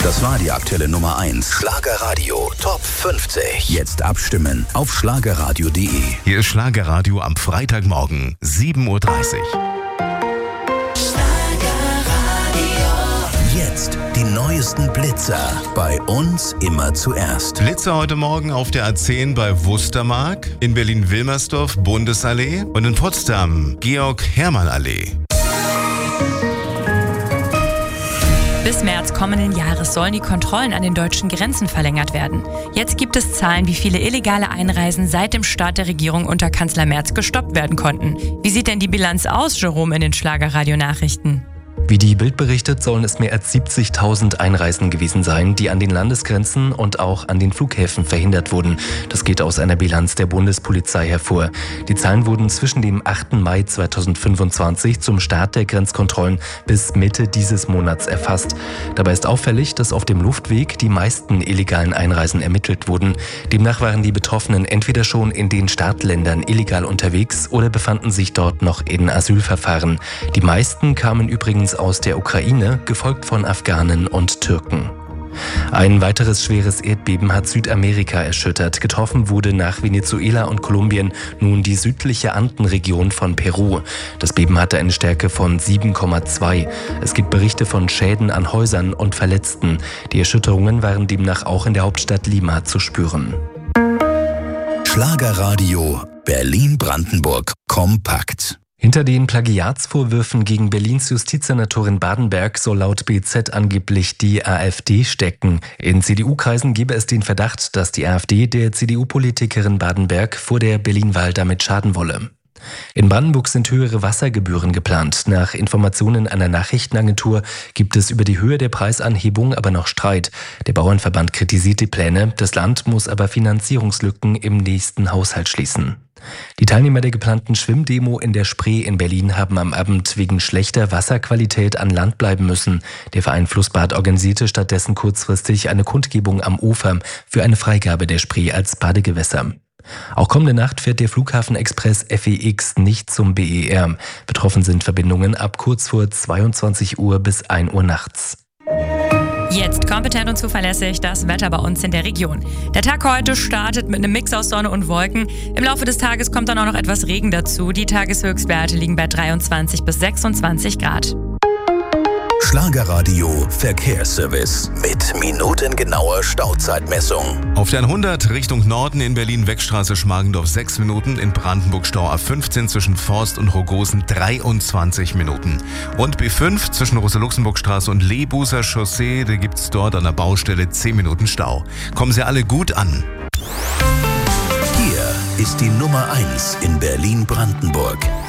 Das war die aktuelle Nummer 1. Schlagerradio Top 50. Jetzt abstimmen auf schlagerradio.de. Hier ist Schlagerradio am Freitagmorgen, 7:30 Uhr. Jetzt die neuesten Blitzer. Bei uns immer zuerst. Blitzer heute Morgen auf der A10 bei Wustermark, in Berlin-Wilmersdorf Bundesallee und in Potsdam Georg-Hermann-Allee. Bis März kommenden Jahres sollen die Kontrollen an den deutschen Grenzen verlängert werden. Jetzt gibt es Zahlen, wie viele illegale Einreisen seit dem Start der Regierung unter Kanzler Merz gestoppt werden konnten. Wie sieht denn die Bilanz aus, Jerome, in den Schlagerradio-Nachrichten? Wie die Bild berichtet, sollen es mehr als 70.000 Einreisen gewesen sein, die an den Landesgrenzen und auch an den Flughäfen verhindert wurden. Das geht aus einer Bilanz der Bundespolizei hervor. Die Zahlen wurden zwischen dem 8. Mai 2025 zum Start der Grenzkontrollen bis Mitte dieses Monats erfasst. Dabei ist auffällig, dass auf dem Luftweg die meisten illegalen Einreisen ermittelt wurden. Demnach waren die Betroffenen entweder schon in den Startländern illegal unterwegs oder befanden sich dort noch in Asylverfahren. Die meisten kamen übrigens aus der Ukraine, gefolgt von Afghanen und Türken. Ein weiteres schweres Erdbeben hat Südamerika erschüttert. Getroffen wurde nach Venezuela und Kolumbien nun die südliche Andenregion von Peru. Das Beben hatte eine Stärke von 7,2. Es gibt Berichte von Schäden an Häusern und Verletzten. Die Erschütterungen waren demnach auch in der Hauptstadt Lima zu spüren. Schlagerradio Berlin-Brandenburg kompakt. Hinter den Plagiatsvorwürfen gegen Berlins Justizsenatorin Badenberg soll laut BZ angeblich die AfD stecken. In CDU-Kreisen gebe es den Verdacht, dass die AfD der CDU-Politikerin Badenberg vor der Berlin-Wahl damit schaden wolle. In Brandenburg sind höhere Wassergebühren geplant. Nach Informationen einer Nachrichtenagentur gibt es über die Höhe der Preisanhebung aber noch Streit. Der Bauernverband kritisiert die Pläne. Das Land muss aber Finanzierungslücken im nächsten Haushalt schließen. Die Teilnehmer der geplanten Schwimmdemo in der Spree in Berlin haben am Abend wegen schlechter Wasserqualität an Land bleiben müssen. Der Verein Flussbad organisierte stattdessen kurzfristig eine Kundgebung am Ufer für eine Freigabe der Spree als Badegewässer. Auch kommende Nacht fährt der Flughafenexpress FEX nicht zum BER. Betroffen sind Verbindungen ab kurz vor 22 Uhr bis 1 Uhr nachts. Jetzt kompetent und zuverlässig das Wetter bei uns in der Region. Der Tag heute startet mit einem Mix aus Sonne und Wolken. Im Laufe des Tages kommt dann auch noch etwas Regen dazu. Die Tageshöchstwerte liegen bei 23 bis 26 Grad. Schlagerradio Verkehrsservice mit minutengenauer Stauzeitmessung. Auf der 100 Richtung Norden in Berlin Wegstraße Schmargendorf 6 Minuten, in Brandenburg Stau A15 zwischen Forst und Rogosen 23 Minuten. Und B5 zwischen Rosa-Luxemburg-Straße und Lebuser Chaussee, da gibt's dort an der Baustelle 10 Minuten Stau. Kommen Sie alle gut an. Hier ist die Nummer 1 in Berlin-Brandenburg.